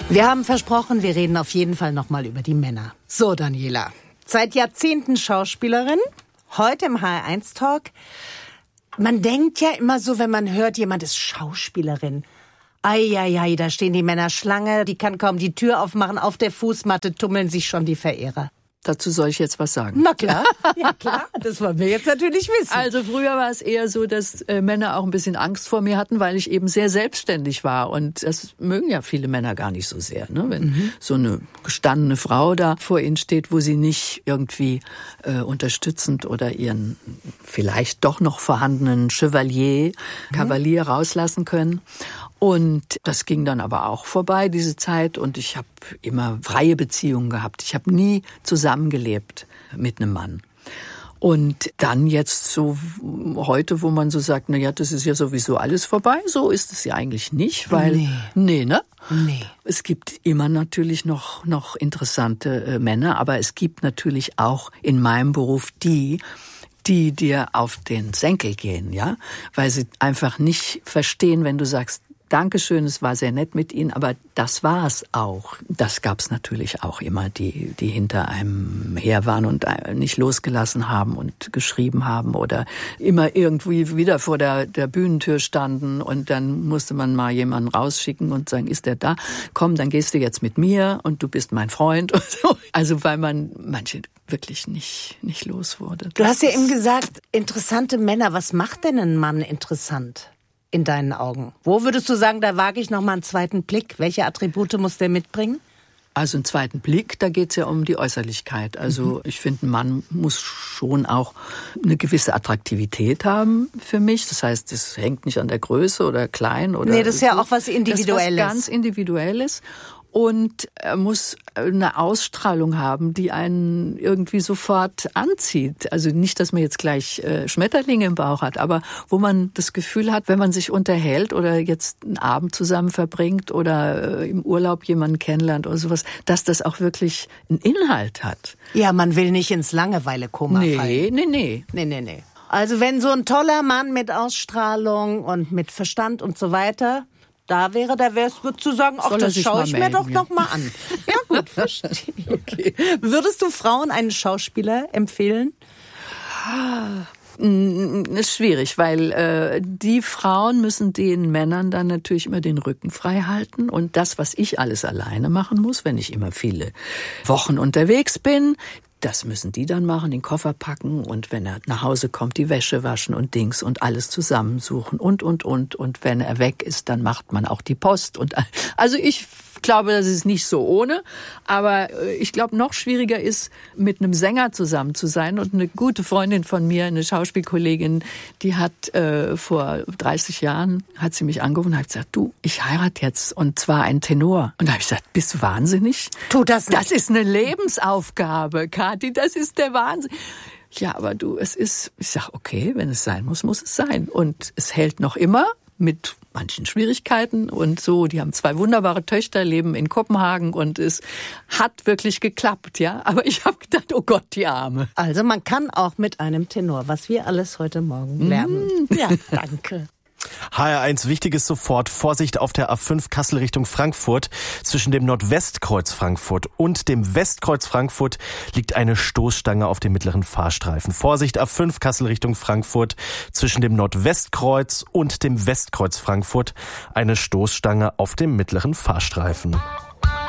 Wir haben versprochen, wir reden auf jeden Fall nochmal über die Männer. So, Daniela, seit Jahrzehnten Schauspielerin, heute im HR1-Talk. Man denkt ja immer so, wenn man hört, jemand ist Schauspielerin. Eieiei, da stehen die Männer Schlange, die kann kaum die Tür aufmachen, auf der Fußmatte tummeln sich schon die Verehrer. Dazu soll ich jetzt was sagen. Na klar, ja klar, das wollen wir jetzt natürlich wissen. Also früher war es eher so, dass Männer auch ein bisschen Angst vor mir hatten, weil ich eben sehr selbstständig war. Und das mögen ja viele Männer gar nicht so sehr, ne? Wenn so eine gestandene Frau da vor ihnen steht, wo sie nicht irgendwie unterstützend oder ihren vielleicht doch noch vorhandenen Kavalier rauslassen können. Und das ging dann aber auch vorbei, diese Zeit. Und ich habe immer freie Beziehungen gehabt. Ich habe nie zusammengelebt mit einem Mann. Und dann jetzt so heute, wo man so sagt, na ja, das ist ja sowieso alles vorbei. So ist es ja eigentlich nicht, weil Nee. Es gibt immer natürlich noch interessante Männer, aber es gibt natürlich auch in meinem Beruf die dir auf den Senkel gehen, ja, weil sie einfach nicht verstehen, wenn du sagst, Dankeschön, es war sehr nett mit Ihnen, aber das war's auch. Das gab's natürlich auch immer, die hinter einem her waren und nicht losgelassen haben und geschrieben haben oder immer irgendwie wieder vor der Bühnentür standen und dann musste man mal jemanden rausschicken und sagen, ist der da? Komm, dann gehst du jetzt mit mir und du bist mein Freund und so. Also weil man manche wirklich nicht los wurde. Du hast ja eben gesagt, interessante Männer. Was macht denn ein Mann interessant? In deinen Augen? Wo würdest du sagen, da wage ich noch mal einen zweiten Blick? Welche Attribute muss der mitbringen? Also einen zweiten Blick, da geht's ja um die Äußerlichkeit. Also ich finde, ein Mann muss schon auch eine gewisse Attraktivität haben für mich. Das heißt, das hängt nicht an der Größe oder klein oder. Nee, das ist ja auch was Individuelles. Das ist was ganz Individuelles. Und er muss eine Ausstrahlung haben, die einen irgendwie sofort anzieht. Also nicht, dass man jetzt gleich Schmetterlinge im Bauch hat, aber wo man das Gefühl hat, wenn man sich unterhält oder jetzt einen Abend zusammen verbringt oder im Urlaub jemanden kennenlernt oder sowas, dass das auch wirklich einen Inhalt hat. Ja, man will nicht ins Langeweile-Koma fallen. Nee. Also wenn so ein toller Mann mit Ausstrahlung und mit Verstand und so weiter... würdest du sagen, ach, das schaue ich mir doch noch mal an. Ja gut, verstehe. Okay. Würdest du Frauen einen Schauspieler empfehlen? Ist schwierig, weil die Frauen müssen den Männern dann natürlich immer den Rücken frei halten. Und das, was ich alles alleine machen muss, wenn ich immer viele Wochen unterwegs bin, das müssen die dann machen, den Koffer packen und wenn er nach Hause kommt, die Wäsche waschen und Dings und alles zusammensuchen und. Und wenn er weg ist, dann macht man auch die Post. Also ich glaube, das ist nicht so ohne, aber ich glaube, noch schwieriger ist, mit einem Sänger zusammen zu sein. Und eine gute Freundin von mir, eine Schauspielkollegin, die hat vor 30 Jahren, hat sie mich angerufen und hat gesagt, du, ich heirate jetzt und zwar einen Tenor. Und da habe ich gesagt, bist du wahnsinnig? Tu das nicht. Das ist eine Lebensaufgabe, Kathi, das ist der Wahnsinn. Ja, aber du, ich sag, okay, wenn es sein muss, muss es sein. Und es hält noch immer mit manchen Schwierigkeiten und so. Die haben 2 wunderbare Töchter, leben in Kopenhagen und es hat wirklich geklappt, ja. Aber ich habe gedacht, oh Gott, die Arme. Also man kann auch mit einem Tenor, was wir alles heute Morgen lernen. Ja, danke. HR1 Wichtiges sofort. Vorsicht auf der A5 Kassel Richtung Frankfurt. Zwischen dem Nordwestkreuz Frankfurt und dem Westkreuz Frankfurt liegt eine Stoßstange auf dem mittleren Fahrstreifen. Vorsicht A5 Kassel Richtung Frankfurt. Zwischen dem Nordwestkreuz und dem Westkreuz Frankfurt eine Stoßstange auf dem mittleren Fahrstreifen.